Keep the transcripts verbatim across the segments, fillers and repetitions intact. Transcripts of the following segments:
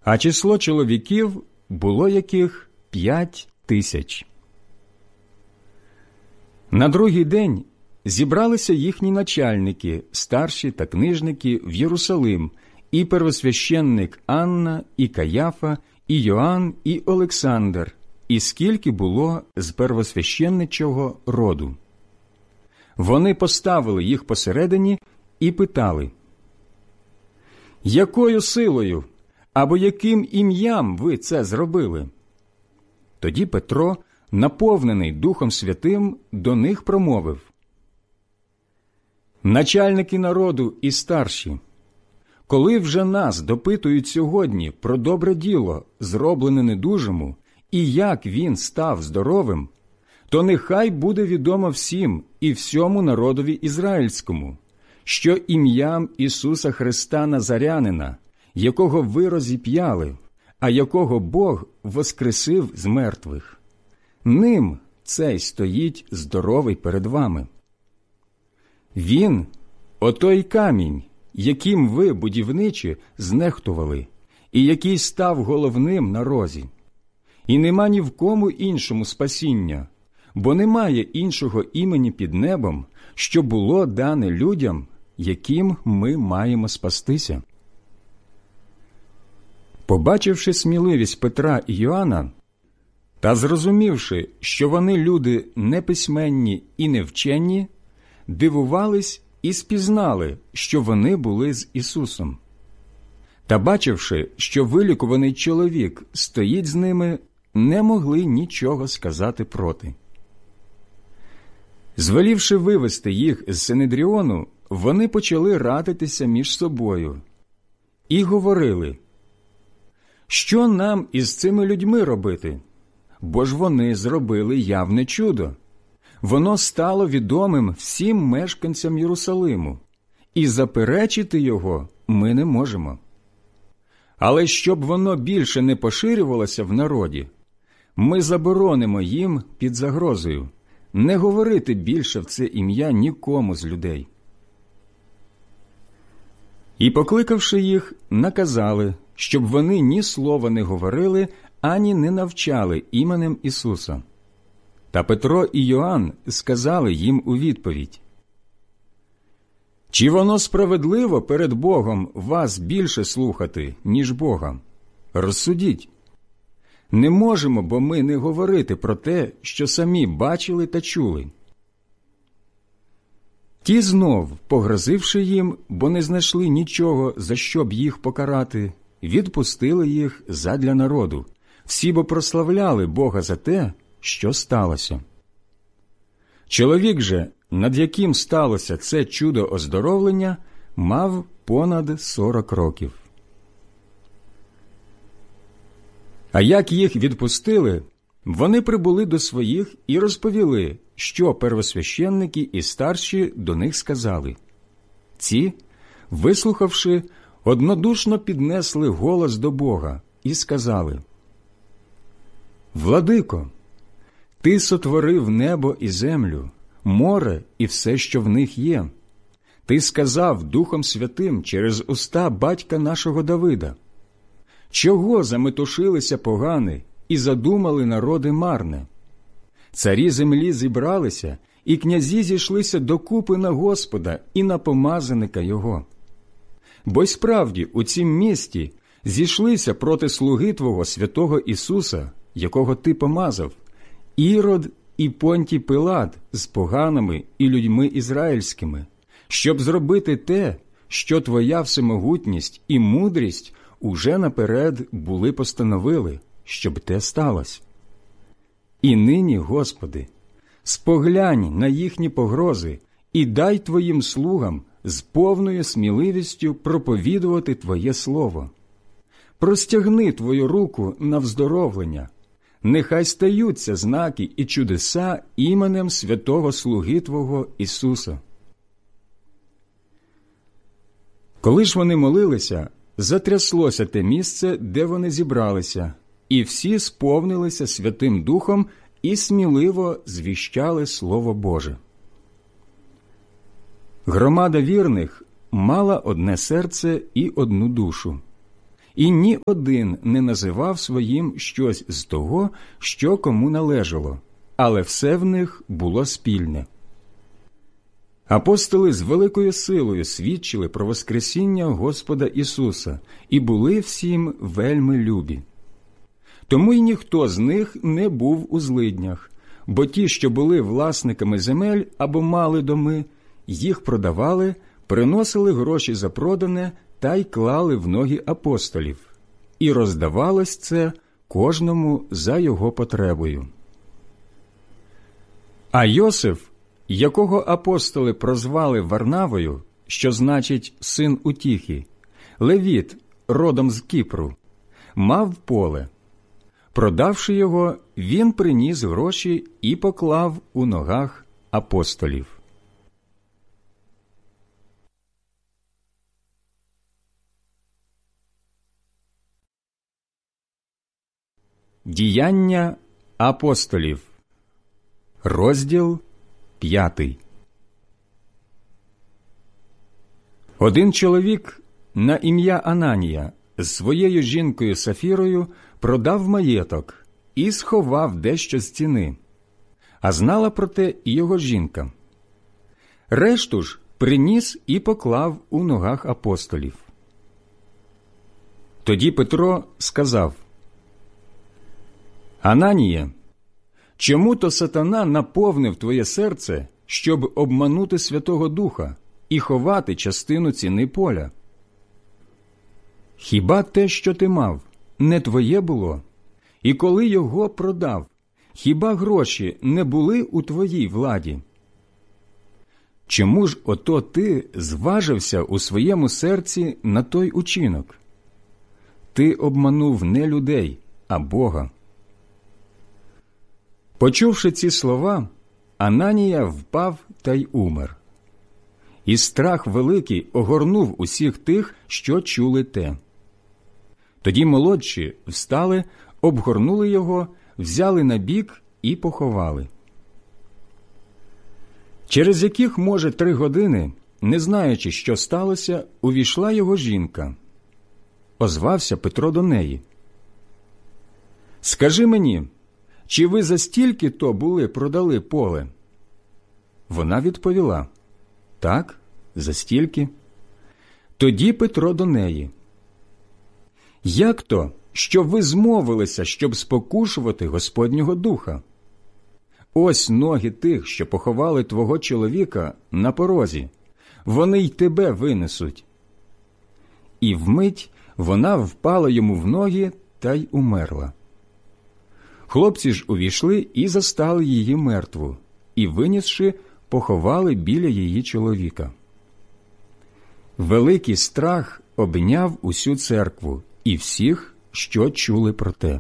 а число чоловіків було яких п'ять тисяч. На другий день зібралися їхні начальники, старші та книжники в Єрусалим, і первосвященник Анна, і Каяфа, і Йоанн, і Олександр, і скільки було з первосвященничого роду. Вони поставили їх посередині і питали: «Якою силою або яким ім'ям ви це зробили?» Тоді Петро, наповнений Духом Святим, до них промовив: «Начальники народу і старші, коли вже нас допитують сьогодні про добре діло, зроблене недужому, і як він став здоровим, то нехай буде відомо всім і всьому народові ізраїльському, що ім'ям Ісуса Христа Назарянина, якого ви розіп'яли, а якого Бог воскресив з мертвих, ним цей стоїть здоровий перед вами. Він – отой камінь, яким ви, будівничі, знехтували, і який став головним на розі. І нема ні в кому іншому спасіння, бо немає іншого імені під небом, що було дане людям, яким ми маємо спастися». Побачивши сміливість Петра і Йоанна, та зрозумівши, що вони люди неписьменні і невчені, дивувались і спізнали, що вони були з Ісусом. Та бачивши, що вилікуваний чоловік стоїть з ними, не могли нічого сказати проти. Звелівши вивести їх з Синедріону, вони почали радитися між собою і говорили: «Що нам із цими людьми робити? Бо ж вони зробили явне чудо. Воно стало відомим всім мешканцям Єрусалиму, і заперечити його ми не можемо. Але щоб воно більше не поширювалося в народі, ми заборонимо їм під загрозою не говорити більше в це ім'я нікому з людей». І, покликавши їх, наказали, щоб вони ні слова не говорили, ані не навчали іменем Ісуса. Та Петро і Йоанн сказали їм у відповідь: «Чи воно справедливо перед Богом вас більше слухати, ніж Бога? Розсудіть. Не можемо, бо ми не говорити про те, що самі бачили та чули». Ті знов, погрозивши їм, бо не знайшли нічого, за що б їх покарати, відпустили їх задля народу, всі бо прославляли Бога за те, що сталося. Чоловік же, над яким сталося це чудо оздоровлення, мав понад сорок років. А як їх відпустили, вони прибули до своїх і розповіли, що первосвященники і старші до них сказали. Ці, вислухавши, однодушно піднесли голос до Бога і сказали: «Владико, Ти сотворив небо і землю, море і все, що в них є. Ти сказав Духом Святим через уста батька нашого Давида: чого заметушилися погани і задумали народи марне? Царі землі зібралися, і князі зійшлися докупи на Господа і на помазаника Його. Бо й справді у цім місті зійшлися проти слуги Твого святого Ісуса, якого Ти помазав, Ірод і Понтій Пилат з поганами і людьми ізраїльськими, щоб зробити те, що Твоя всемогутність і мудрість уже наперед були постановили, щоб те сталося. І нині, Господи, споглянь на їхні погрози і дай Твоїм слугам з повною сміливістю проповідувати Твоє Слово. Простягни Твою руку на вздоровлення. Нехай стаються знаки і чудеса іменем святого слуги Твого Ісуса». Коли ж вони молилися, затряслося те місце, де вони зібралися, і всі сповнилися Святим Духом і сміливо звіщали Слово Боже. Громада вірних мала одне серце і одну душу. і ні один не називав своїм щось з того, що кому належало, але все в них було спільне. Апостоли з великою силою свідчили про воскресіння Господа Ісуса і були всім вельми любі. Тому й ніхто з них не був у злиднях, бо ті, що були власниками земель або мали доми, їх продавали, приносили гроші за продане та й клали в ноги апостолів. І роздавалось це кожному за його потребою. А Йосиф, якого апостоли прозвали Варнавою, що значить «син утіхи», левіт, родом з Кіпру, мав поле. Продавши його, він приніс гроші і поклав у ногах апостолів. Діяння апостолів. Розділ п'ятий. Один чоловік на ім'я Ананія з своєю жінкою Сафірою продав маєток і сховав дещо з ціни, а знала про те і його жінка. Решту ж приніс і поклав у ногах апостолів. Тоді Петро сказав: «Ананія, чому то сатана наповнив твоє серце, щоб обманути Святого Духа і ховати частину ціни поля? Хіба те, що ти мав, не твоє було? І коли його продав, хіба гроші не були у твоїй владі? Чому ж ото ти зважився у своєму серці на той учинок? Ти обманув не людей, а Бога». Почувши ці слова, Ананія впав та й умер. І страх великий огорнув усіх тих, що чули те. Тоді молодші встали, обгорнули його, взяли на бік і поховали. Через яких, може, три години, не знаючи, що сталося, увійшла його жінка. Озвався Петро до неї: «Скажи мені, чи ви за стільки то були продали поле?» Вона відповіла: «Так, за стільки». Тоді Петро до неї: «Як то, що ви змовилися, щоб спокушувати Господнього Духа? Ось ноги тих, що поховали твого чоловіка, на порозі, вони й тебе винесуть». І вмить вона впала йому в ноги та й умерла. Хлопці ж увійшли і застали її мертву, і, винісши, поховали біля її чоловіка. Великий страх обняв усю церкву і всіх, що чули про те.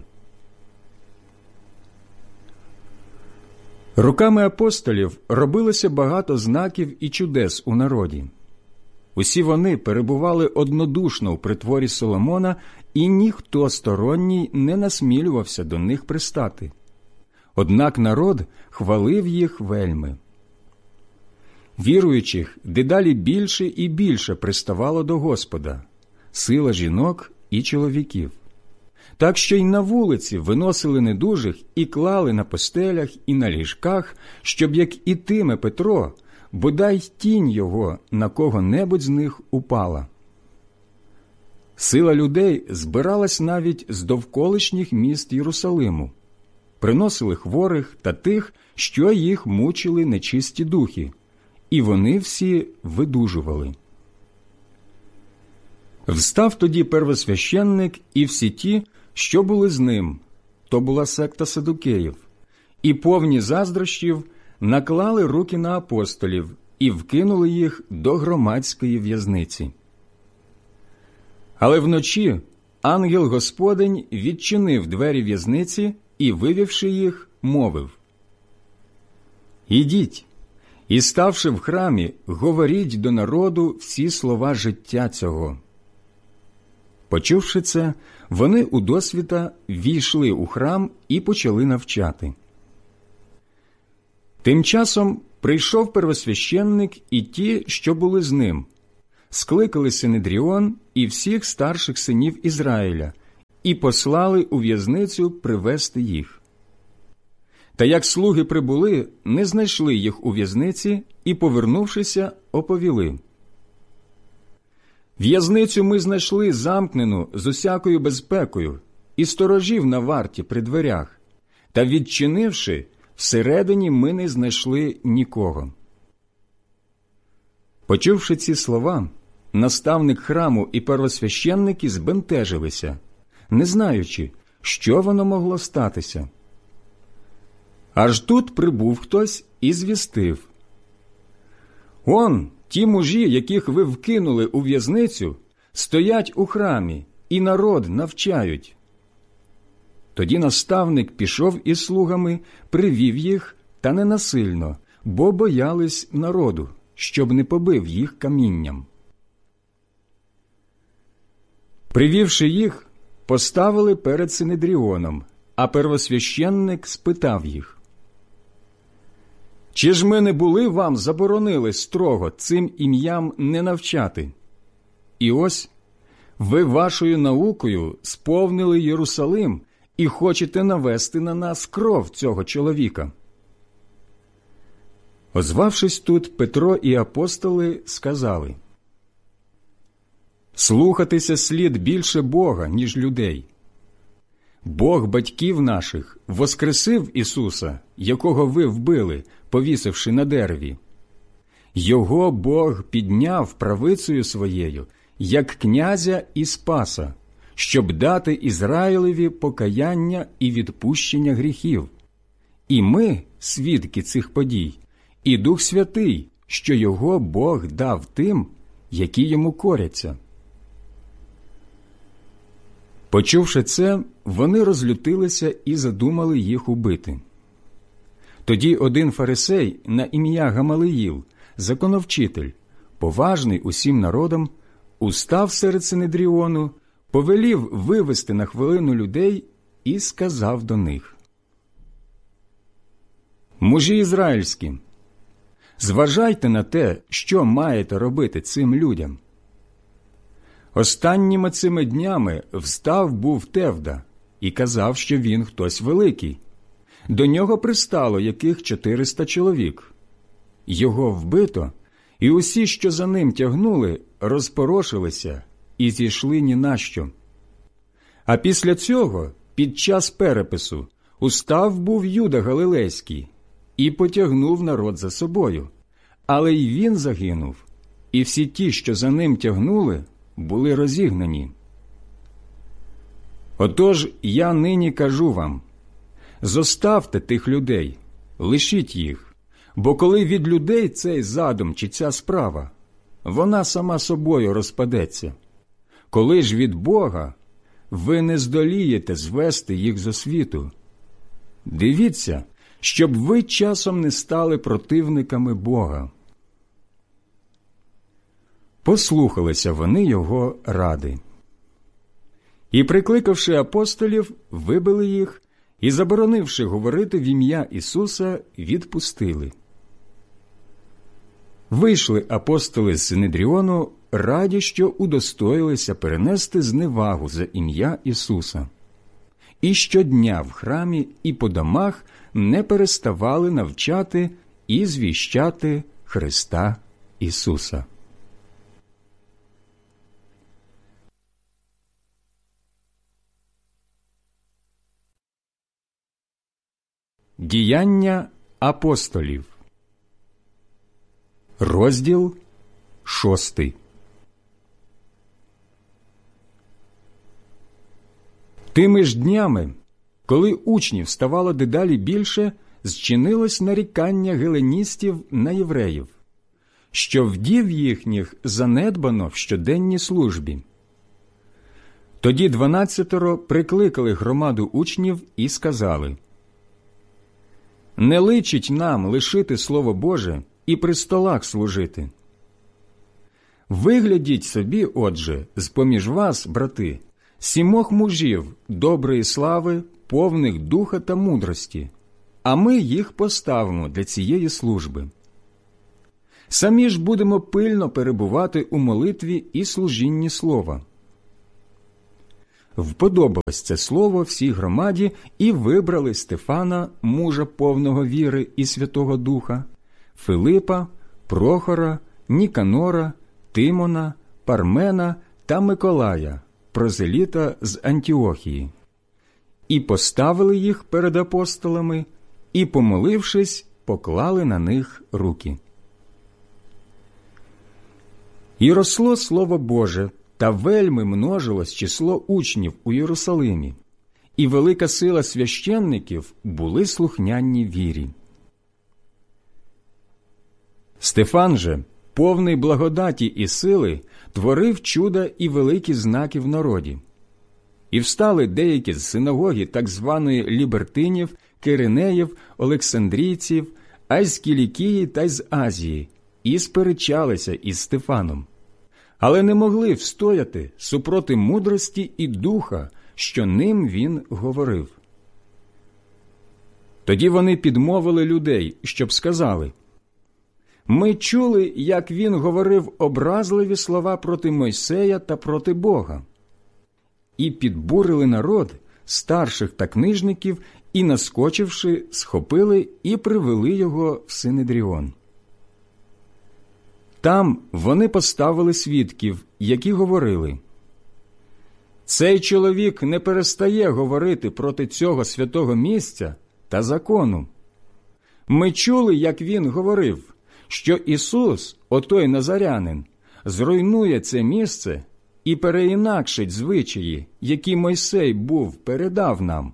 Руками апостолів робилося багато знаків і чудес у народі. Усі вони перебували однодушно у притворі Соломона, і ніхто сторонній не насмілювався до них пристати. Однак народ хвалив їх вельми. Віруючих дедалі більше і більше приставало до Господа, сила жінок і чоловіків. Так що й на вулиці виносили недужих і клали на постелях і на ліжках, щоб, як ітиме Петро, бодай тінь його на кого-небудь з них упала. Сила людей збиралась навіть з довколишніх міст Єрусалиму. Приносили хворих та тих, що їх мучили нечисті духи, і вони всі видужували. Встав тоді первосвященник і всі ті, що були з ним, то була секта садукеїв, і повні заздрощів наклали руки на апостолів і вкинули їх до громадської в'язниці. Але вночі ангел Господень відчинив двері в'язниці і, вивівши їх, мовив: «Ідіть, і, ставши в храмі, говоріть до народу всі слова життя цього». Почувши це, вони удосвіта ввійшли у храм і почали навчати. Тим часом прийшов первосвященник і ті, що були з ним, скликали Синедріон і всіх старших синів Ізраїля і послали у в'язницю привести їх. Та як слуги прибули, не знайшли їх у в'язниці і, повернувшися, оповіли: «В'язницю ми знайшли замкнену з усякою безпекою і сторожів на варті при дверях, та, відчинивши, всередині ми не знайшли нікого». Почувши ці слова, наставник храму і первосвященники збентежилися, не знаючи, що воно могло статися. Аж тут прибув хтось і звістив: «Он, ті мужі, яких ви вкинули у в'язницю, стоять у храмі і народ навчають». Тоді наставник пішов із слугами, привів їх, та не насильно, бо боялись народу, щоб не побив їх камінням. Привівши їх, поставили перед Синедріоном, а первосвященник спитав їх: «Чи ж ми не були вам заборонили строго цим ім'ям не навчати? І ось ви вашою наукою сповнили Єрусалим і хочете навести на нас кров цього чоловіка». Озвавшись тут, Петро і апостоли сказали: «Слухатися слід більше Бога, ніж людей. Бог батьків наших воскресив Ісуса, якого ви вбили, повісивши на дереві. Його Бог підняв правицею своєю, як князя і спаса, щоб дати Ізраїлеві покаяння і відпущення гріхів. І ми, свідки цих подій, і Дух Святий, що його Бог дав тим, які йому коряться». Почувши це, вони розлютилися і задумали їх убити. Тоді один фарисей на ім'я Гамалиїл, законовчитель, поважний усім народом, устав серед Синедріону, повелів вивести на хвилину людей і сказав до них: «Мужі ізраїльські, зважайте на те, що маєте робити цим людям. Останніми цими днями встав був Тевда і казав, що він хтось великий. До нього пристало яких чотириста чоловік. Його вбито, і усі, що за ним тягнули, розпорошилися і зійшли ні на що. А після цього, під час перепису, устав був Юда Галилейський і потягнув народ за собою. Але й він загинув, і всі ті, що за ним тягнули, були розігнані. Отож, я нині кажу вам, зоставте тих людей, лишіть їх, бо коли від людей цей задум чи ця справа, вона сама собою розпадеться. Коли ж від Бога, ви не здолієте звести їх зо світу. Дивіться, щоб ви часом не стали противниками Бога». Послухалися вони його ради. І, прикликавши апостолів, вибили їх і, заборонивши говорити в ім'я Ісуса, відпустили. Вийшли апостоли з Синедріону, раді, що удостоїлися перенести зневагу за ім'я Ісуса. І щодня в храмі і по домах не переставали навчати і звіщати Христа Ісуса. Діяння апостолів. Розділ шостий. Тими ж днями, коли учнів ставало дедалі більше, зчинилось нарікання геленістів на євреїв, що вдів їхніх занедбано в щоденній службі. Тоді дванадцятеро прикликали громаду учнів і сказали: «Не личить нам лишити Слово Боже і при столах служити. Виглядіть собі, отже, з-поміж вас, брати, сімох мужів доброї слави, повних духа та мудрості, а ми їх поставимо для цієї служби. Самі ж будемо пильно перебувати у молитві і служінні слова». Вподобалось це слово всій громаді, і вибрали Стефана, мужа повного віри і Святого Духа, Филипа, Прохора, Ніканора, Тимона, Пармена та Миколая, прозеліта з Антіохії. І поставили їх перед апостолами, і, помолившись, поклали на них руки. І росло Слово Боже, та вельми множилось число учнів у Єрусалимі, і велика сила священників були слухняні вірі. Стефан же, повний благодаті і сили, творив чуда і великі знаки в народі. І встали деякі з синагоги так званої лібертинів, киринеїв, олександрійців, а й з Кілікії та й з Азії, і сперечалися із Стефаном. Але не могли встояти супроти мудрості і духа, що ним він говорив. Тоді вони підмовили людей, щоб сказали: «Ми чули, як він говорив образливі слова проти Мойсея та проти Бога». І підбурили народ, старших та книжників, і, наскочивши, схопили і привели його в Синедріон. Там вони поставили свідків, які говорили: «Цей чоловік не перестає говорити проти цього святого місця та закону. Ми чули, як він говорив, що Ісус, отой Назарянин, зруйнує це місце і переінакшить звичаї, які Мойсей був передав нам».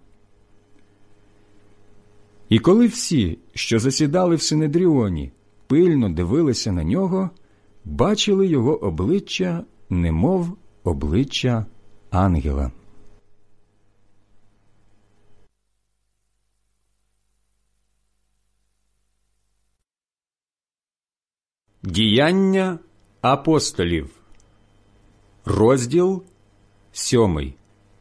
І коли всі, що засідали в Синедріоні, пильно дивилися на нього, бачили його обличчя, немов обличчя ангела. Діяння апостолів, розділ сьомий.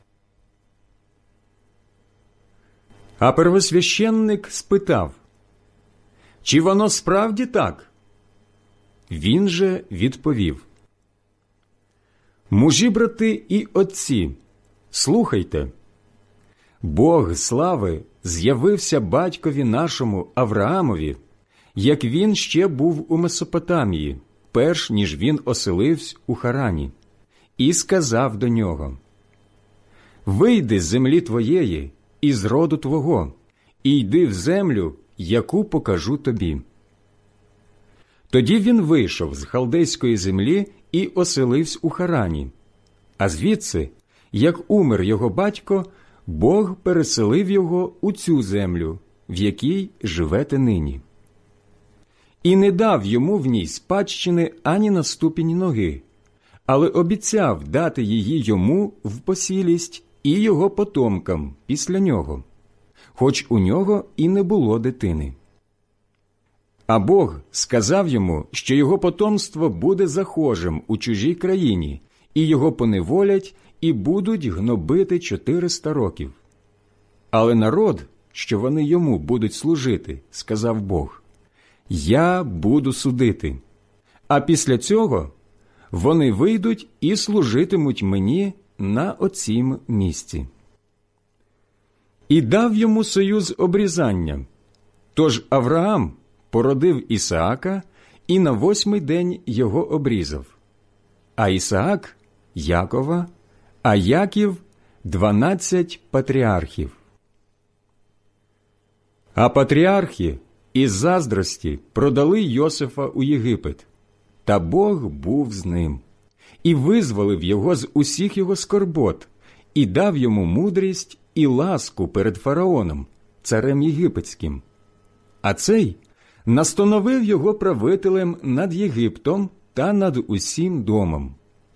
А первосвященник спитав: «Чи воно справді так?» Він же відповів: «Мужі, брати і отці, слухайте. Бог слави з'явився батькові нашому Авраамові, як він ще був у Месопотамії, перш ніж він оселився у Харані, і сказав до нього: «Вийди з землі твоєї і з роду твого, і йди в землю, яку покажу тобі». Тоді він вийшов з халдейської землі і оселився у Харані, а звідси, як умер його батько, Бог переселив його у цю землю, в якій живете нині. І не дав йому в ній спадщини ані на ступінь ноги, але обіцяв дати її йому в посілість і його потомкам після нього, хоч у нього і не було дитини. А Бог сказав йому, що його потомство буде захожим у чужій країні, і його поневолять, і будуть гнобити чотириста років. Але народ, що вони йому будуть служити, сказав Бог, я буду судити, а після цього вони вийдуть і служитимуть мені на оцім місці. І дав йому союз обрізання. Тож Авраам породив Ісаака і на восьмий день його обрізав, а Ісаак – Якова, а Яків – дванадцять патріархів. А патріархи із заздрості продали Йосифа у Єгипет, та Бог був з ним, і визволив його з усіх його скорбот, і дав йому мудрість і ласку перед фараоном, царем єгипетським. А цей настановив його правителем над Єгиптом та над усім домом.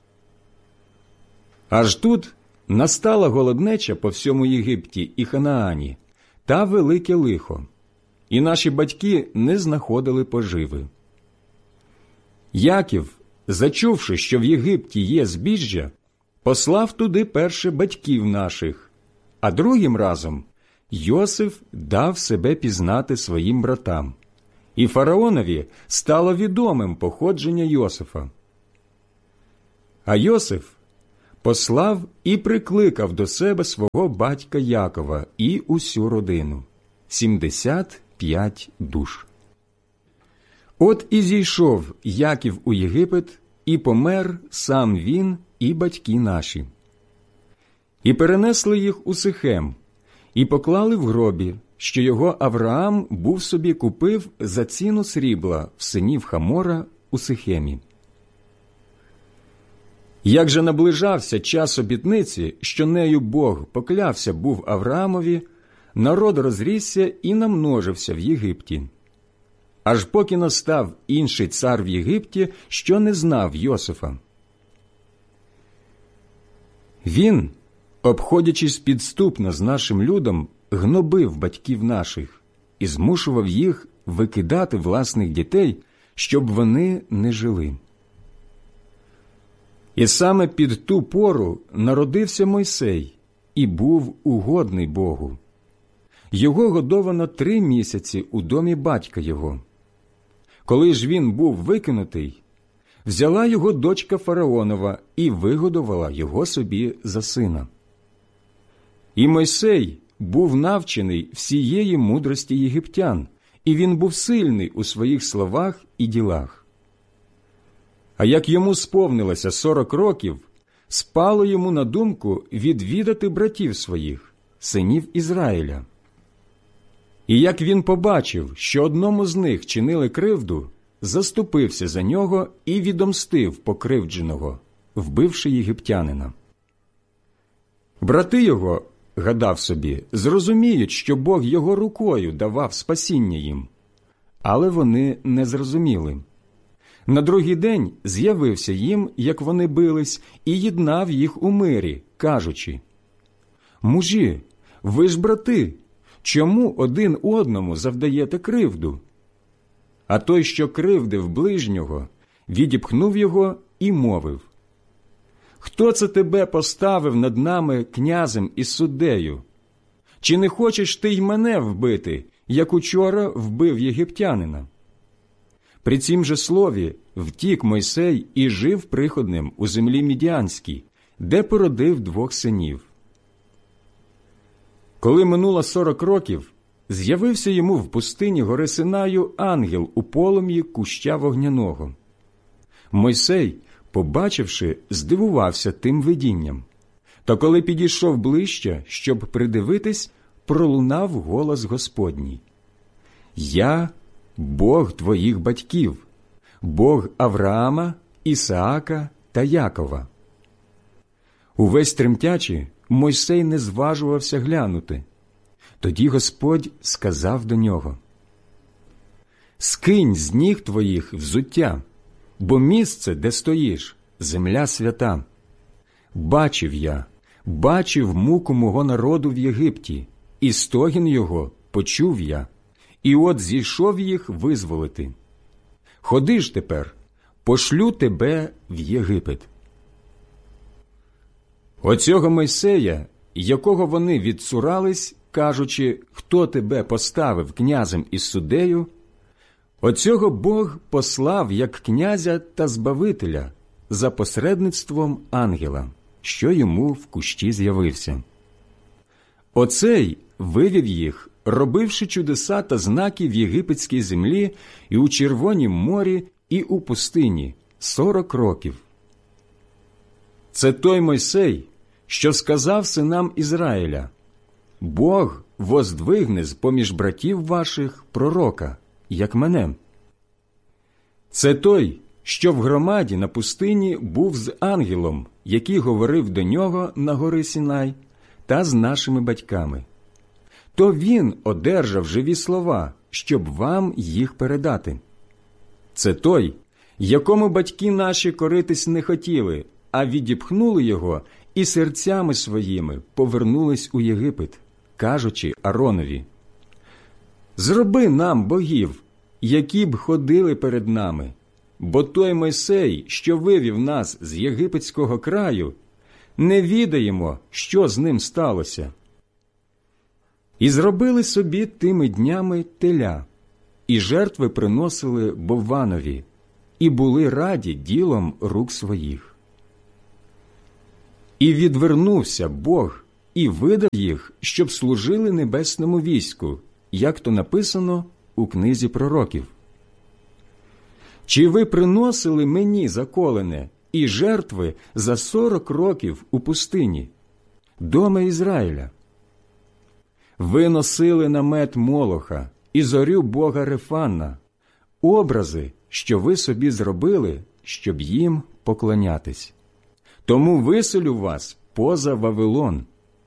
Аж тут настала голоднеча по всьому Єгипті і Ханаані, та велике лихо, і наші батьки не знаходили поживи. Яків, зачувши, що в Єгипті є збіжжя, послав туди перше батьків наших, а другим разом Йосиф дав себе пізнати своїм братам, і фараонові стало відомим походження Йосифа. А Йосиф послав і прикликав до себе свого батька Якова і усю родину – сімдесят п'ять душ. От і зійшов Яків у Єгипет, і помер сам він і батьки наші. І перенесли їх у Сихем, і поклали в гробі, що його Авраам був собі купив за ціну срібла в синів Хамора у Сихемі. Як же наближався час обітниці, що нею Бог поклявся був Авраамові, народ розрісся і намножився в Єгипті. Аж поки настав інший цар в Єгипті, що не знав Йосифа. Він, обходячись підступно з нашим людом, гнобив батьків наших і змушував їх викидати власних дітей, щоб вони не жили. І саме під ту пору народився Мойсей і був угодний Богу. Його годовано три місяці у домі батька його. Коли ж він був викинутий, взяла його дочка фараонова і вигодувала його собі за сина. І Мойсей був навчений всієї мудрості єгиптян, і він був сильний у своїх словах і ділах. А як йому сповнилося сорок років, спало йому на думку відвідати братів своїх, синів Ізраїля. І як він побачив, що одному з них чинили кривду, заступився за нього і відомстив покривдженого, вбивши єгиптянина. Брати його, гадав собі, зрозуміють, що Бог його рукою давав спасіння їм. Але вони не зрозуміли. На другий день з'явився їм, як вони бились, і єднав їх у мирі, кажучи: «Мужі, ви ж брати, чому один одному завдаєте кривду?» А той, що кривдив ближнього, відіпхнув його і мовив: «Хто це тебе поставив над нами князем і суддею? Чи не хочеш ти й мене вбити, як учора вбив єгиптянина?» При цім же слові втік Мойсей і жив приходним у землі Мідіанській, де породив двох синів. Коли минуло сорок років, з'явився йому в пустині гори Синаю ангел у полум'ї куща вогняного. Мойсей, побачивши, здивувався тим видінням. Та коли підійшов ближче, щоб придивитись, пролунав голос Господній: «Я – Бог твоїх батьків, Бог Авраама, Ісаака та Якова». Увесь тремтячи, Мойсей не зважувався глянути. Тоді Господь сказав до нього: «Скинь з ніг твоїх взуття, бо місце, де стоїш, земля свята. Бачив я, бачив муку мого народу в Єгипті, і стогін його почув я, і от зійшов їх визволити. Ходи ж тепер, пошлю тебе в Єгипет». Оцього Мойсея, якого вони відцурались, кажучи: «Хто тебе поставив князем і суддею?», оцього Бог послав як князя та збавителя за посередництвом ангела, що йому в кущі з'явився. Оцей вивів їх, робивши чудеса та знаки в єгипетській землі і у Червонім морі, і у пустині сорок років. Це той Мойсей, що сказав синам Ізраїля: «Бог воздвигне з-поміж братів ваших пророка, як мене». Це той, що в громаді на пустині був з ангелом, який говорив до нього на горі Сінай, та з нашими батьками. То він одержав живі слова, щоб вам їх передати. Це той, якому батьки наші коритись не хотіли, а відіпхнули його і серцями своїми повернулись у Єгипет, кажучи Аронові: «Зроби нам богів, які б ходили перед нами, бо той Мойсей, що вивів нас з єгипетського краю, не відаємо, що з ним сталося». І зробили собі тими днями теля, і жертви приносили Бовванові, і були раді ділом рук своїх. І відвернувся Бог, і видав їх, щоб служили небесному війську, як то написано у книзі пророків. Чи ви приносили мені заколене і жертви за сорок років у пустині, доме Ізраїля? Ви носили намет Молоха і зорю бога Рефана, образи, що ви собі зробили, щоб їм поклонятись. Тому виселю вас поза Вавилон.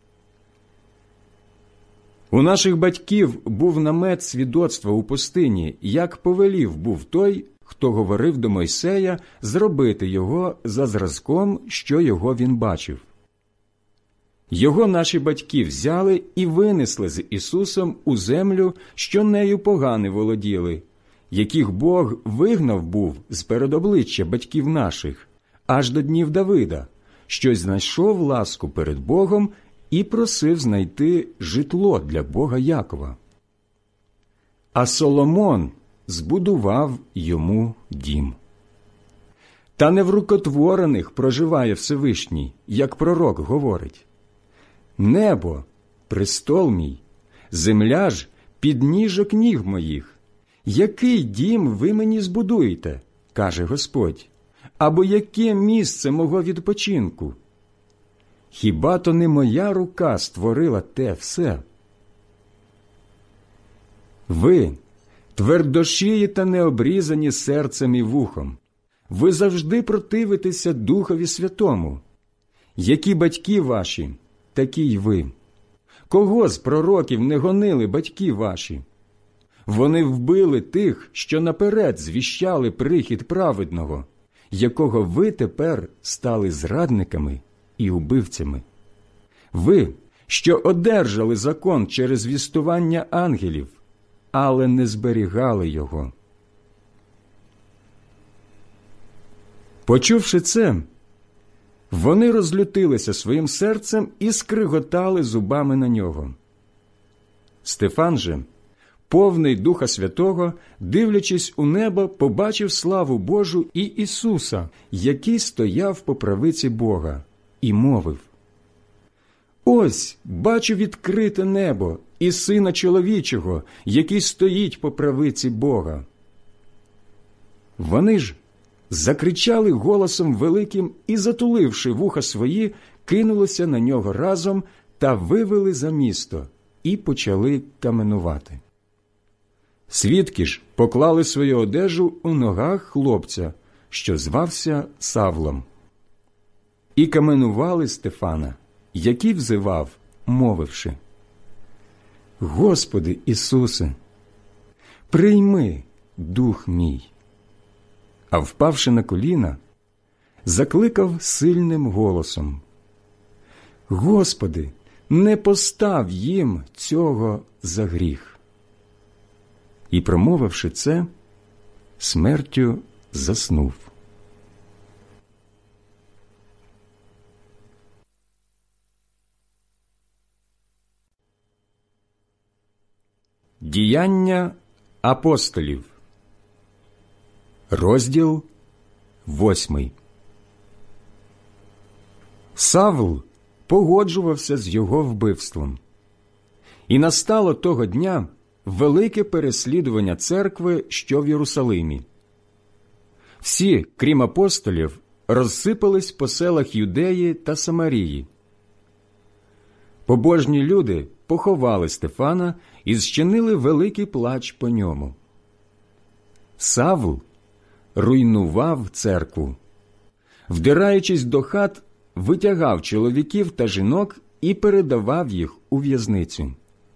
У наших батьків був намет свідоцтва у пустині, як повелів був той, хто говорив до Мойсея зробити його за зразком, що його він бачив. Його наші батьки взяли і винесли з Ісусом у землю, що нею погани володіли, яких Бог вигнав був з перед обличчя батьків наших, аж до днів Давида, що знайшов ласку перед Богом і просив знайти житло для Бога Якова. А Соломон збудував йому дім. Та не в рукотворених проживає Всевишній, як пророк говорить. Небо – престол мій, земля ж – підніжок ніг моїх. Який дім ви мені збудуєте, каже Господь, або яке місце мого відпочинку? Хіба то не моя рука створила те все? Ви – твердошиї та необрізані серцем і вухом. Ви завжди противитеся Духові Святому. Які батьки ваші, такі й ви. Кого з пророків не гонили батьки ваші? Вони вбили тих, що наперед звіщали прихід праведного, якого ви тепер стали зрадниками і убивцями. Ви, що одержали закон через звістування ангелів, але не зберігали його. Почувши це, вони розлютилися своїм серцем і скриготали зубами на нього. Стефан же, повний Духа Святого, дивлячись у небо, побачив славу Божу і Ісуса, який стояв по правиці Бога, і мовив: «Ось, бачу відкрите небо і Сина Чоловічого, який стоїть по правиці Бога». Вони ж закричали голосом великим і, затуливши вуха свої, кинулися на нього разом та вивели за місто і почали каменувати. Свідки ж поклали свою одежу у ногах хлопця, що звався Савлом, і каменували Стефана, який взивав, мовивши: «Господи Ісусе, прийми дух мій». А впавши на коліна, закликав сильним голосом: «Господи, не постав їм цього за гріх». І, промовивши це, смертю заснув. Діяння апостолів, розділ восьмий. Савл погоджувався з його вбивством. І настало того дня велике переслідування церкви, що в Єрусалимі. Всі, крім апостолів, розсипались по селах Юдеї та Самарії. Побожні люди поховали Стефана і зчинили великий плач по ньому. Савл руйнував церкву. Вдираючись до хат, витягав чоловіків та жінок і передавав їх у в'язницю.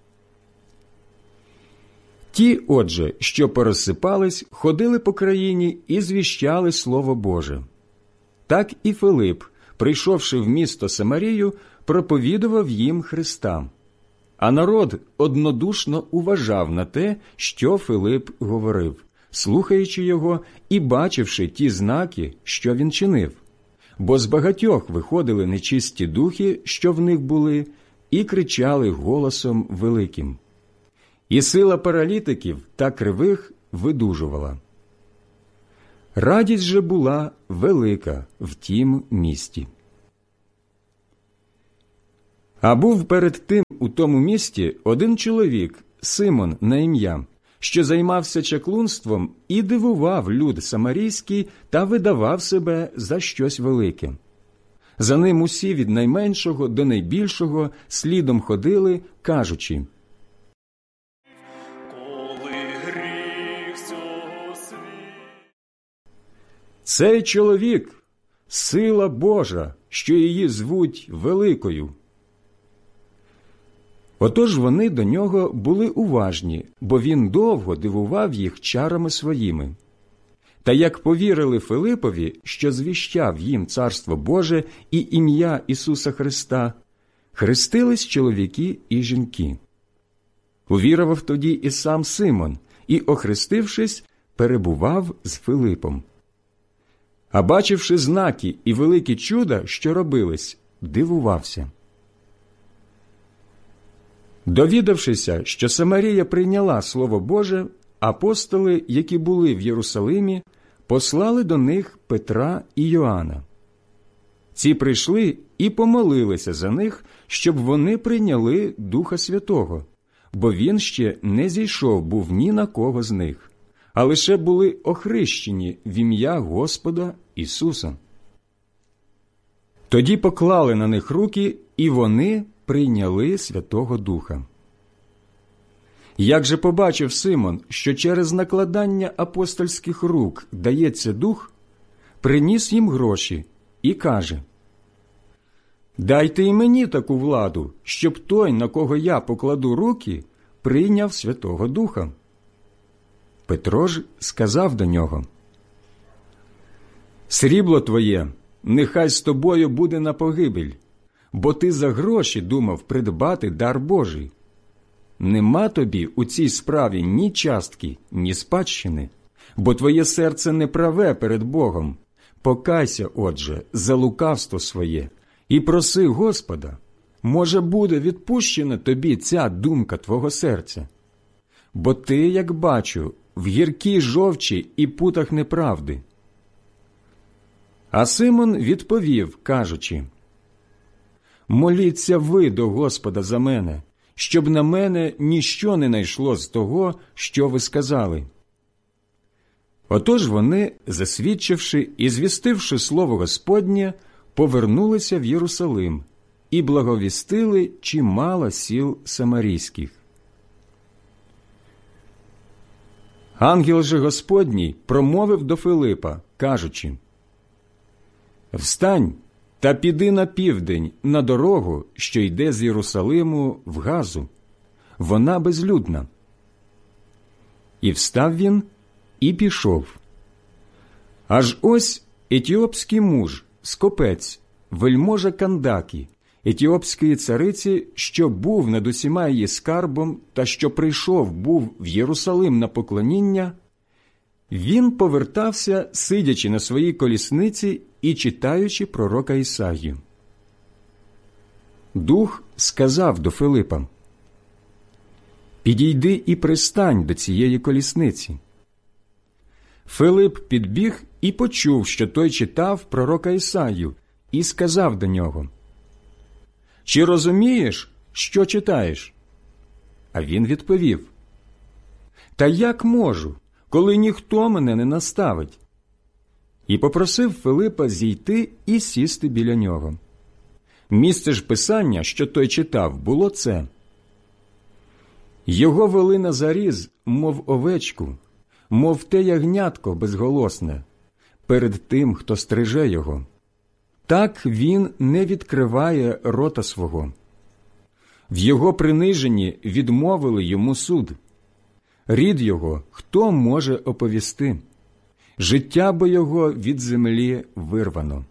Ті, отже, що порозсипались, ходили по країні і звіщали Слово Боже. Так і Филип, прийшовши в місто Самарію, проповідував їм Христа. А народ однодушно уважав на те, що Филип говорив, слухаючи його і бачивши ті знаки, що він чинив. Бо з багатьох виходили нечисті духи, що в них були, і кричали голосом великим: і сила паралітиків та кривих видужувала. Радість же була велика в тім місті. А був перед тим у тому місті один чоловік, Симон на ім'я, що займався чаклунством і дивував люд самарійський та видавав себе за щось велике. За ним усі від найменшого до найбільшого слідом ходили, кажучи: «Коли гріх всього світу». Цей чоловік – сила Божа, що її звуть великою. Отож вони до нього були уважні, бо він довго дивував їх чарами своїми. Та як повірили Филипові, що звіщав їм Царство Боже і ім'я Ісуса Христа, хрестились чоловіки і жінки. Увірував тоді і сам Симон, і, охрестившись, перебував з Филипом. А бачивши знаки і великі чуда, що робились, дивувався. Довідавшися, що Самарія прийняла Слово Боже, апостоли, які були в Єрусалимі, послали до них Петра і Йоанна. Ці прийшли і помолилися за них, щоб вони прийняли Духа Святого, бо він ще не зійшов був ні на кого з них, а лише були охрещені в ім'я Господа Ісуса. Тоді поклали на них руки, і вони прийняли Святого Духа. Як же побачив Симон, що через накладання апостольських рук дається Дух, приніс їм гроші і каже: «Дайте і мені таку владу, щоб той, на кого я покладу руки, прийняв Святого Духа». Петро ж сказав до нього: «Срібло твоє нехай з тобою буде на погибель, бо ти за гроші думав придбати дар Божий. Нема тобі у цій справі ні частки, ні спадщини, бо твоє серце неправе перед Богом. Покайся, отже, за лукавство своє і проси Господа, може, буде відпущена тобі ця думка твого серця. Бо ти, як бачу, в гіркій жовчі і путах неправди». А Симон відповів, кажучи: «Моліться ви до Господа за мене, щоб на мене ніщо не найшло з того, що ви сказали». Отож вони, засвідчивши і звістивши слово Господнє, повернулися в Єрусалим і благовістили чимало сіл самарійських. Ангел же Господній промовив до Филипа, кажучи: «Встань та піди на південь на дорогу, що йде з Єрусалиму в Газу. Вона безлюдна». І встав він і пішов. Аж ось етіопський муж, скопець, вельможа Кандакі, етіопської цариці, що був над усіма її скарбом та що прийшов був в Єрусалим на поклоніння, він повертався, сидячи на своїй колісниці і читаючи пророка Ісаїю. Дух сказав до Филипа: «Підійди і пристань до цієї колісниці». Филип підбіг і почув, що той читав пророка Ісаїю, і сказав до нього: «Чи розумієш, що читаєш?» А він відповів: «Та як можу, коли ніхто мене не наставить?» І попросив Филипа зійти і сісти біля нього. Місце ж писання, що той читав, було це: «Його вели на заріз, мов овечку, мов те ягнятко безголосне, перед тим, хто стриже його. Так він не відкриває рота свого. В його приниженні відмовили йому суд. Рід його хто може оповісти? Життя бо його від землі вирвано».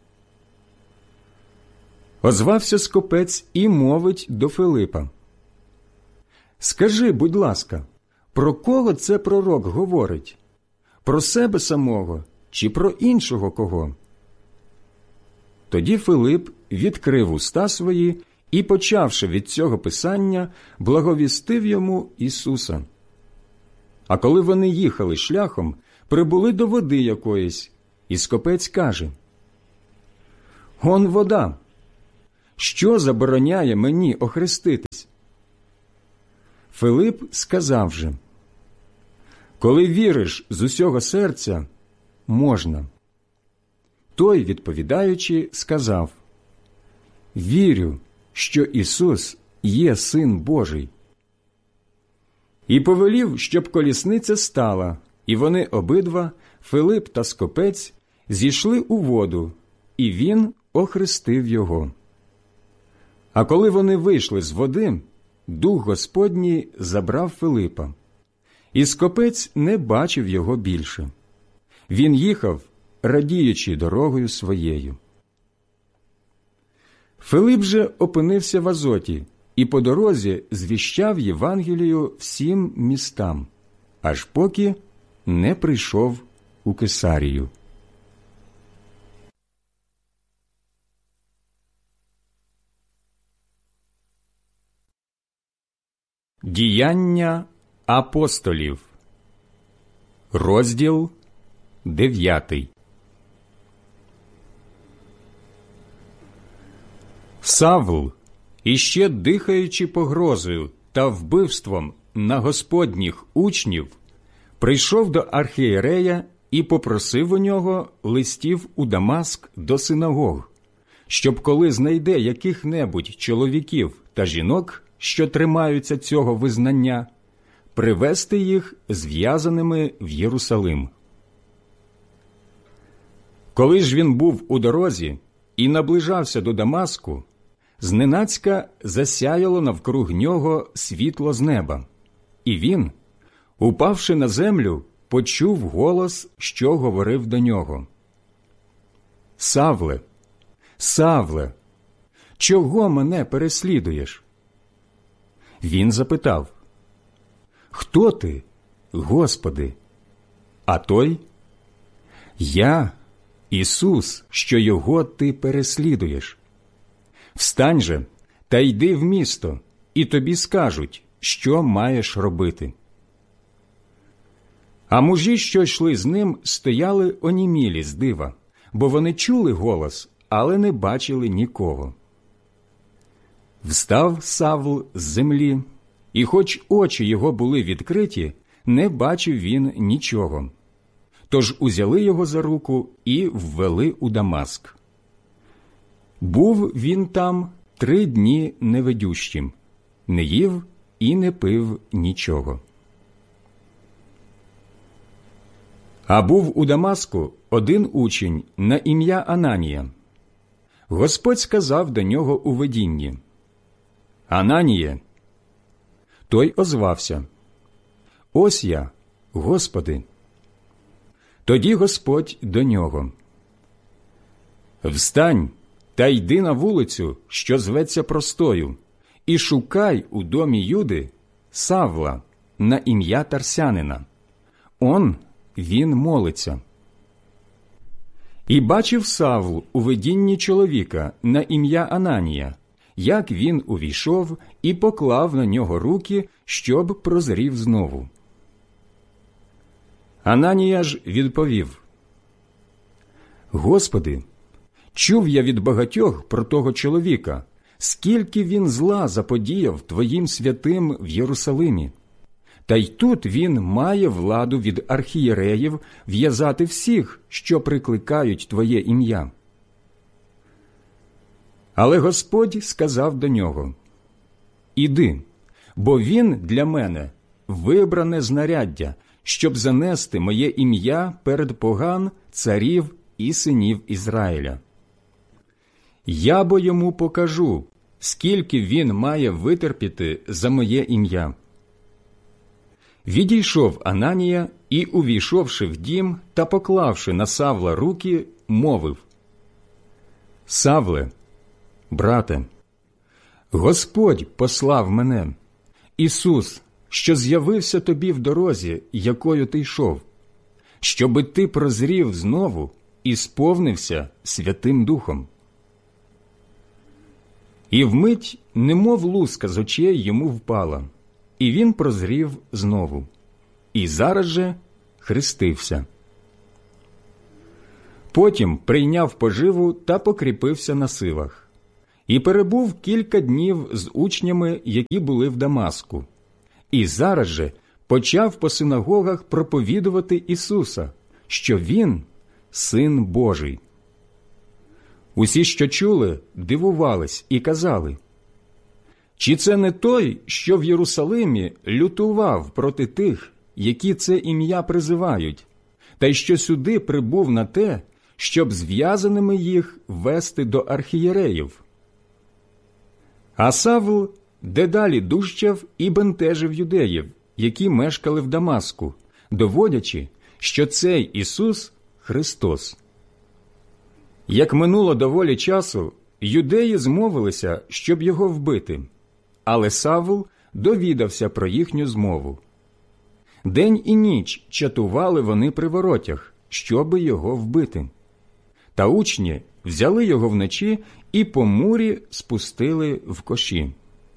Озвався скопець і мовить до Филипа: «Скажи, будь ласка, про кого це пророк говорить? Про себе самого чи про іншого кого?» Тоді Филип відкрив уста свої і, почавши від цього писання, благовістив йому Ісуса. А коли вони їхали шляхом, прибули до води якоїсь, і скопець каже: «Он вода! Що забороняє мені охреститись?» Филип сказав же: «Коли віриш з усього серця, можна». Той, відповідаючи, сказав: «Вірю, що Ісус є Син Божий». І повелів, щоб колісниця стала, і вони обидва, Филип та скопець, зійшли у воду, і він охрестив його. А коли вони вийшли з води, Дух Господній забрав Филипа, і скопець не бачив його більше. Він їхав, радіючи дорогою своєю. Филип же опинився в Азоті і по дорозі звіщав Євангелію всім містам, аж поки не прийшов у Кесарію. Діяння апостолів, розділ дев'ятий. Савл, іще дихаючи погрозою та вбивством на Господніх учнів, прийшов до архієрея і попросив у нього листів у Дамаск до синагог, щоб коли знайде яких-небудь чоловіків та жінок, що тримаються цього визнання, привести їх зв'язаними в Єрусалим. Коли ж він був у дорозі і наближався до Дамаску, зненацька засяяло навкруг нього світло з неба, і він, упавши на землю, почув голос, що говорив до нього: «Савле, Савле, чого мене переслідуєш?» Він запитав: «Хто ти, Господи?» А той: «Я Ісус, що його ти переслідуєш. Встань же та йди в місто, і тобі скажуть, що маєш робити». А мужі, що йшли з ним, стояли онімілі з дива, бо вони чули голос, але не бачили нікого. Встав Савл з землі, і хоч очі його були відкриті, не бачив він нічого. Тож узяли його за руку і ввели у Дамаск. Був він там три дні невидющим, не їв і не пив нічого. А був у Дамаску один учень на ім'я Ананія. Господь сказав до нього у видінні: «Ананіє!» Той озвався: «Ось я, Господи». Тоді Господь до нього: «Встань та йди на вулицю, що зветься Простою, і шукай у домі Юди Савла на ім'я Тарсянина. Он він молиться». І бачив Савл у видінні чоловіка на ім'я Ананія, як він увійшов і поклав на нього руки, щоб прозрів знову. Ананія ж відповів: «Господи, чув я від багатьох про того чоловіка, скільки він зла заподіяв Твоїм святим в Єрусалимі. Та й тут він має владу від архієреїв в'язати всіх, що прикликають Твоє ім'я». Але Господь сказав до нього: «Іди, бо він для мене вибране знаряддя, щоб занести моє ім'я перед поган, царів і синів Ізраїля. Я бо йому покажу, скільки він має витерпіти за моє ім'я». Відійшов Ананія і, увійшовши в дім та поклавши на Савла руки, мовив: «Савле, брате, Господь послав мене, Ісус, що з'явився тобі в дорозі, якою ти йшов, щоби ти прозрів знову і сповнився Святим Духом». І вмить, немов луска з очей йому впала, і він прозрів знову, і зараз же хрестився. Потім прийняв поживу та покріпився на силах, і перебув кілька днів з учнями, які були в Дамаску, і зараз же почав по синагогах проповідувати Ісуса, що Він – Син Божий. Усі, що чули, дивувались і казали: «Чи це не той, що в Єрусалимі лютував проти тих, які це ім'я призивають, та й що сюди прибув на те, щоб зв'язаними їх вести до архієреїв?» А Савл дедалі дужчав і бентежив юдеїв, які мешкали в Дамаску, доводячи, що цей Ісус – Христос. Як минуло доволі часу, юдеї змовилися, щоб його вбити, але Савл довідався про їхню змову. День і ніч чатували вони при воротях, щоби його вбити. Та учні взяли його вночі і по мурі спустили в коші.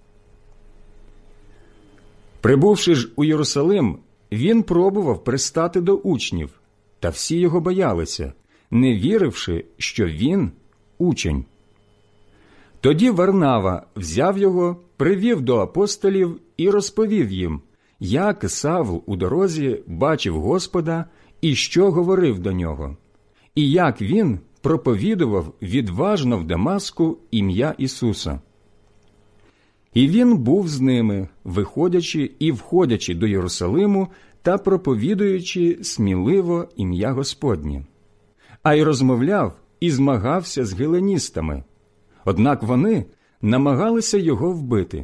Прибувши ж у Єрусалим, він пробував пристати до учнів, та всі його боялися, не віривши, що він – учень. Тоді Варнава взяв його, привів до апостолів і розповів їм, як Савл у дорозі бачив Господа і що говорив до нього, і як він проповідував відважно в Дамаску ім'я Ісуса. І він був з ними, виходячи і входячи до Єрусалиму та проповідуючи сміливо ім'я Господнє. А й розмовляв і змагався з геленістами, однак вони намагалися його вбити.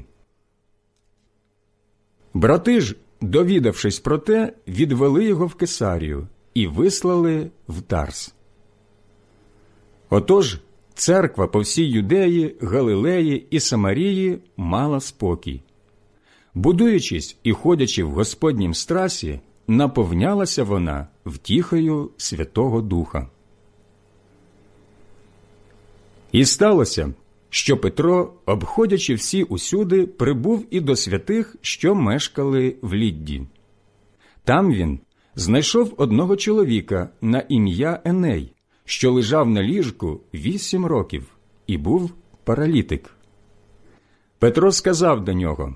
Брати ж, довідавшись про те, відвели його в Кесарію і вислали в Тарс. Отож, церква по всій Юдеї, Галилеї і Самарії мала спокій. Будуючись і ходячи в Господнім страсі, наповнялася вона втіхою Святого Духа. І сталося, що Петро, обходячи всі усюди, прибув і до святих, що мешкали в Лідді. Там він знайшов одного чоловіка на ім'я Еней, що лежав на ліжку вісім років і був паралітик. Петро сказав до нього: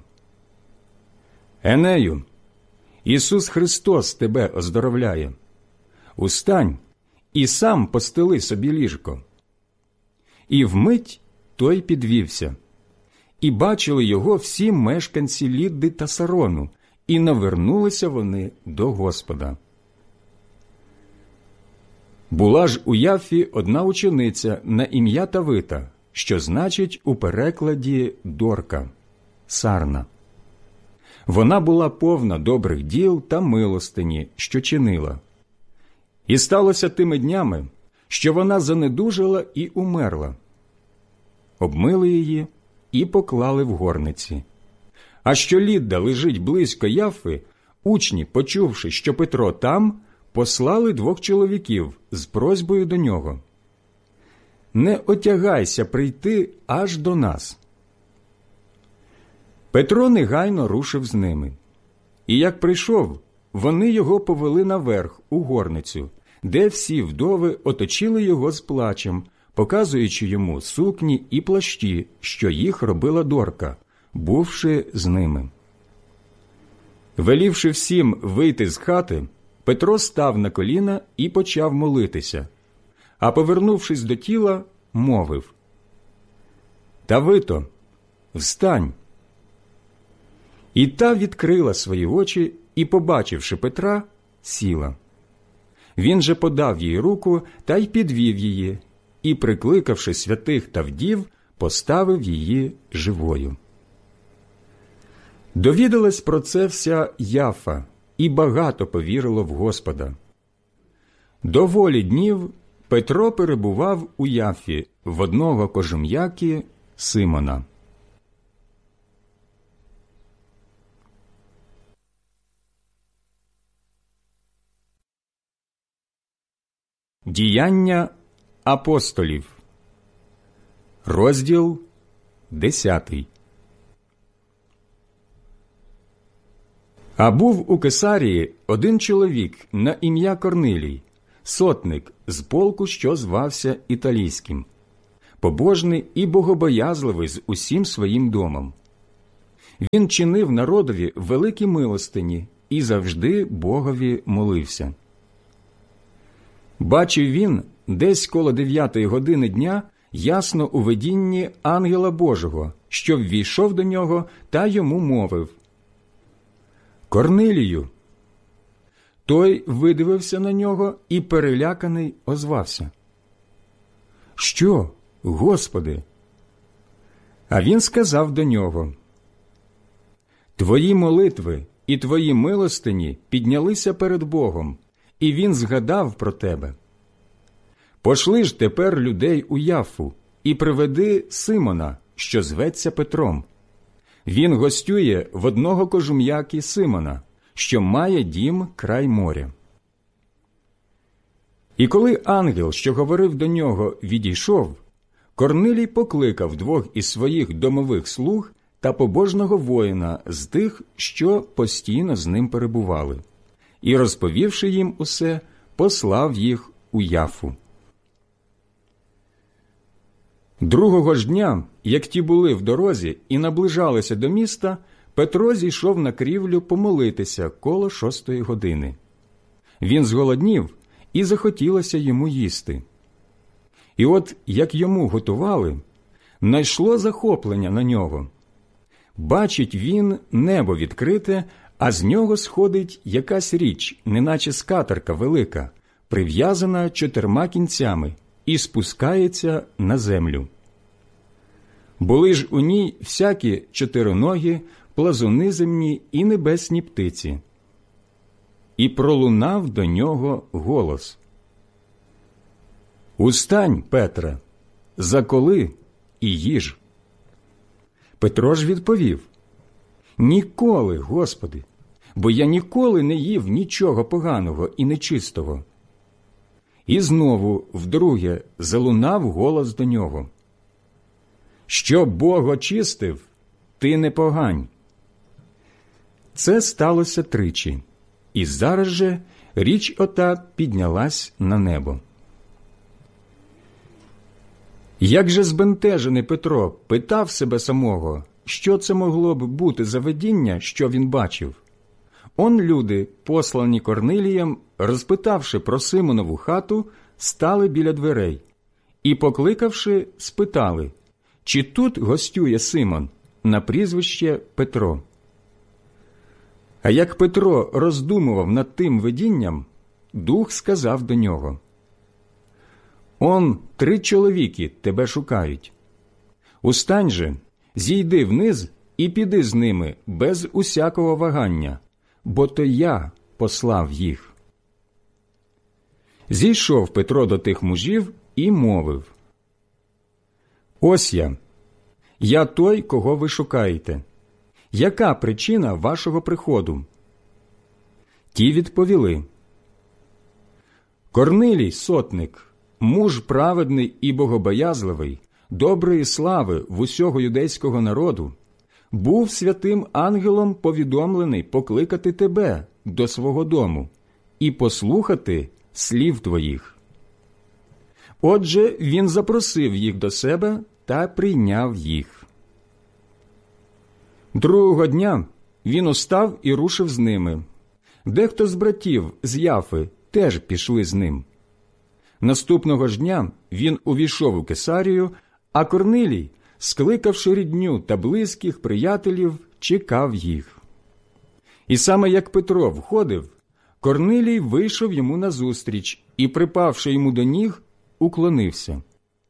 «Енею, Ісус Христос тебе оздоровляє. Устань і сам постели собі ліжко». І вмить той підвівся. І бачили його всі мешканці Лідди та Сарону, і навернулися вони до Господа. Була ж у Яффі одна учениця на ім'я Тавита, що значить у перекладі Дорка – Сарна. Вона була повна добрих діл та милостині, що чинила. І сталося тими днями, що вона занедужала і умерла. Обмили її і поклали в горниці. А що Лідда лежить близько Яффи, учні, почувши, що Петро там, послали двох чоловіків з просьбою до нього: «Не отягайся прийти аж до нас». Петро негайно рушив з ними. І як прийшов, вони його повели наверх у горницю, де всі вдови оточили його з плачем, показуючи йому сукні і плащі, що їх робила Дорка, бувши з ними. Велівши всім вийти з хати, Петро став на коліна і почав молитися, а, повернувшись до тіла, мовив: «Тавито, встань!» І та відкрила свої очі і, побачивши Петра, сіла. Він же подав їй руку та й підвів її, і, прикликавши святих та вдів, поставив її живою. Довідалась про це вся Яфа, і багато повірило в Господа. Доволі днів Петро перебував у Яфі в одного кожум'яки Симона. Діяння апостолів, розділ десятий. А був у Кесарії один чоловік на ім'я Корнилій, сотник з полку, що звався Італійським, побожний і богобоязливий з усім своїм домом. Він чинив народові великі милостині і завжди Богові молився. Бачив він десь коло дев'ятої години дня ясно у видінні ангела Божого, що ввійшов до нього та йому мовив: «Корнилію!» Той видивився на нього і переляканий озвався: «Що, Господи?» А він сказав до нього: «Твої молитви і твої милостині піднялися перед Богом, і Він згадав про тебе. Пошли ж тепер людей у Яффу і приведи Симона, що зветься Петром. Він гостює в одного кожум'яки Симона, що має дім край моря». І коли ангел, що говорив до нього, відійшов, Корнилій покликав двох із своїх домових слуг та побожного воїна з тих, що постійно з ним перебували, і, розповівши їм усе, послав їх у Яффу. Другого ж дня, як ті були в дорозі і наближалися до міста, Петро зійшов на крівлю помолитися коло шостої години. Він зголоднів, і захотілося йому їсти. І от, як йому готували, найшло захоплення на нього. Бачить він небо відкрите, а з нього сходить якась річ, неначе скатерка велика, прив'язана чотирма кінцями, і спускається на землю. Були ж у ній всякі чотириногі, плазуни земні і небесні птиці. І пролунав до нього голос: «Устань, Петре, заколи і їж». Петро ж відповів: «Ніколи, Господи, бо я ніколи не їв нічого поганого і нечистого». І знову вдруге залунав голос до нього: «Що Бог очистив, ти не погань». Це сталося тричі, і зараз же річ ота піднялась на небо. Як же збентежений Петро питав себе самого, що це могло б бути за видіння, що він бачив. Он люди, послані Корнилієм, розпитавши про Симонову хату, стали біля дверей і, покликавши, спитали, чи тут гостює Симон, на прізвище Петро. А як Петро роздумував над тим видінням, Дух сказав до нього: «Он три чоловіки тебе шукають. Устань же, зійди вниз і піди з ними без усякого вагання, бо то я послав їх». Зійшов Петро до тих мужів і мовив: «Ось я, я той, кого ви шукаєте. Яка причина вашого приходу?» Ті відповіли: «Корнилій, сотник, муж праведний і богобоязливий, доброї слави в усього юдейського народу, був святим ангелом повідомлений покликати тебе до свого дому і послухати слів твоїх. Отже, він запросив їх до себе та прийняв їх. Другого дня він устав і рушив з ними. Дехто з братів з Яфи теж пішли з ним. Наступного ж дня він увійшов у Кесарію, а Корнилій, скликавши рідню та близьких приятелів, чекав їх. І саме як Петро входив, Корнилій вийшов йому назустріч і, припавши йому до ніг, уклонився.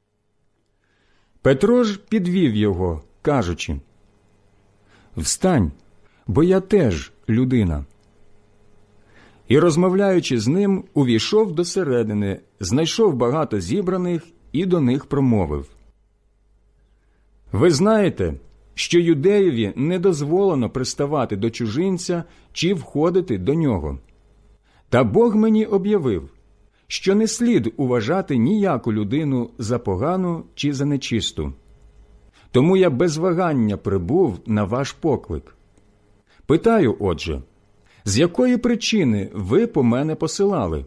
Петро ж підвів його, кажучи: «Встань, бо я теж людина». І, розмовляючи з ним, увійшов до середини, знайшов багато зібраних і до них промовив: «Ви знаєте, що юдеєві не дозволено приставати до чужинця чи входити до нього. Та Бог мені об'явив, що не слід уважати ніяку людину за погану чи за нечисту. Тому я без вагання прибув на ваш поклик. Питаю, отже, з якої причини ви по мене посилали?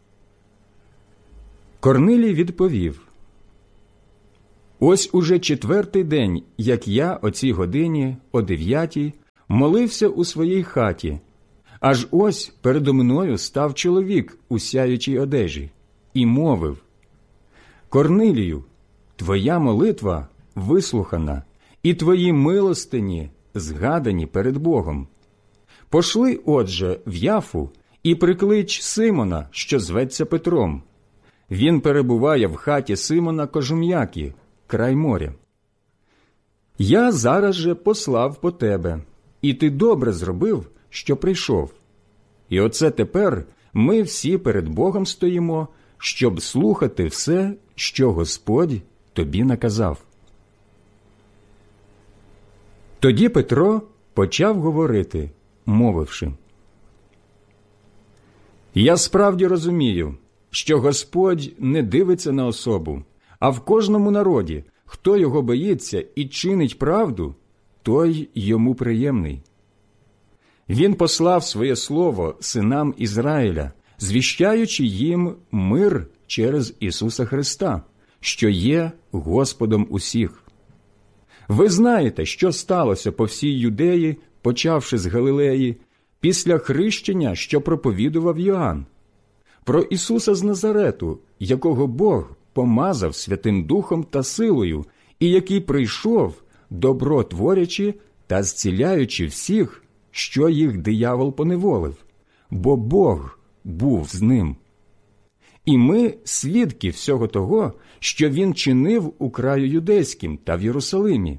Корнилій відповів: Ось уже четвертий день, як я о цій годині, о дев'ятій, молився у своїй хаті, аж ось передо мною став чоловік у сяючій одежі і мовив: Корнилію, твоя молитва вислухана, і твої милостині згадані перед Богом. Пошли, отже, в Яфу і приклич Симона, що зветься Петром. Він перебуває в хаті Симона Кожум'яки, край моря. Я зараз же послав по тебе, і ти добре зробив, що прийшов. І оце тепер ми всі перед Богом стоїмо, щоб слухати все, що Господь тобі наказав. Тоді Петро почав говорити, мовивши: Я справді розумію, що Господь не дивиться на особу, а в кожному народі, хто його боїться і чинить правду, той йому приємний. Він послав своє слово синам Ізраїля, звіщаючи їм мир через Ісуса Христа, що є Господом усіх. Ви знаєте, що сталося по всій Юдеї, почавши з Галилеї, після хрещення, що проповідував Йоанн, про Ісуса з Назарету, якого Бог помазав Святим Духом та силою, і який прийшов, добро творячи та зціляючи всіх, що їх диявол поневолив, бо Бог був з ним. І ми свідки всього того, що він чинив у краю юдейським та в Єрусалимі.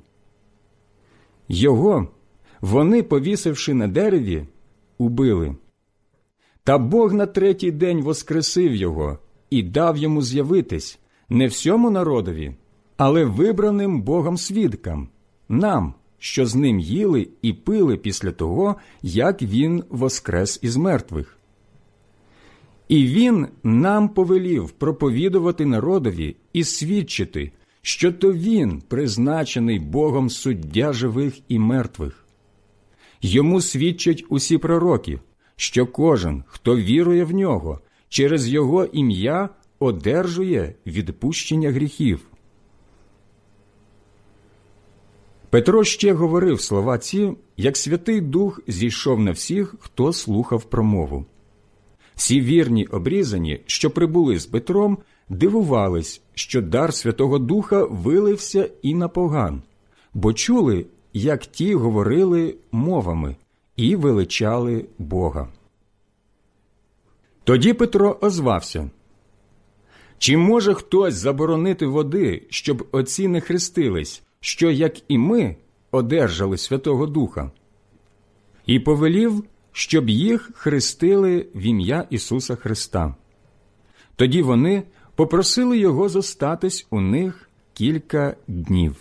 Його вони, повісивши на дереві, убили. Та Бог на третій день воскресив його і дав йому з'явитись не всьому народові, але вибраним Богом свідкам, нам, що з ним їли і пили після того, як він воскрес із мертвих. І він нам повелів проповідувати народові і свідчити, що то він призначений Богом суддя живих і мертвих. Йому свідчать усі пророки, що кожен, хто вірує в нього, через його ім'я одержує відпущення гріхів. Петро ще говорив слова ці, як Святий Дух зійшов на всіх, хто слухав промову. Всі вірні обрізані, що прибули з Петром, дивувались, що дар Святого Духа вилився і на поган, бо чули, як ті говорили мовами і величали Бога. Тоді Петро озвався: «Чи може хтось заборонити води, щоб отці не хрестились, що, як і ми, одержали Святого Духа?» І повелів, щоб їх хрестили в ім'я Ісуса Христа. Тоді вони попросили його зостатись у них кілька днів.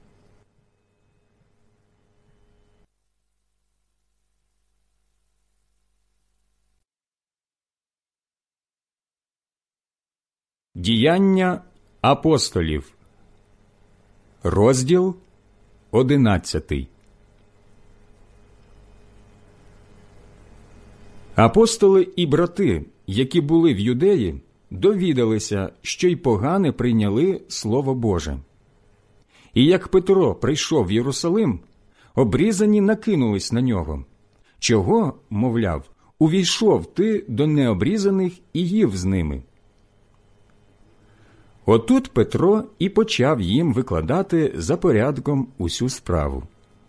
Діяння апостолів, розділ одинадцятий. Апостоли і брати, які були в Юдеї, довідалися, що й погани прийняли Слово Боже. І як Петро прийшов в Єрусалим, обрізані накинулись на нього. Чого, мовляв, увійшов ти до необрізаних і їв з ними? Отут Петро і почав їм викладати за порядком усю справу.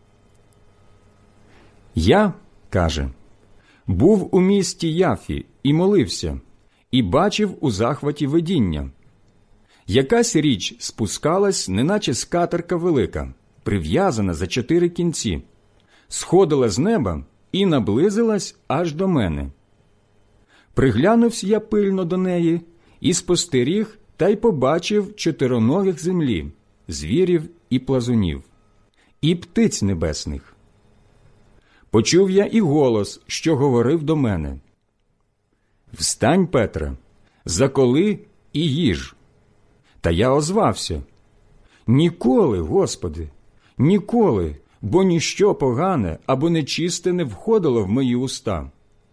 «Я, – каже, – був у місті Яфі і молився, і бачив у захваті видіння. Якась річ спускалась, неначе скатерка велика, прив'язана за чотири кінці, сходила з неба і наблизилась аж до мене. Приглянувся я пильно до неї і спостеріг, та й побачив чотироногих землі, звірів і плазунів, і птиць небесних. Почув я і голос, що говорив до мене: «Встань, Петре, заколи і їж». Та я озвався: «Ніколи, Господи, Ніколи, бо ніщо погане або нечисте не входило в мої уста.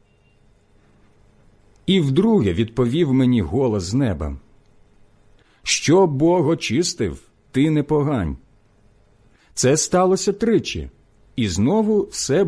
І вдруге відповів мені голос з неба: що Бог очистив, ти не погань. Це сталося тричі, і знову все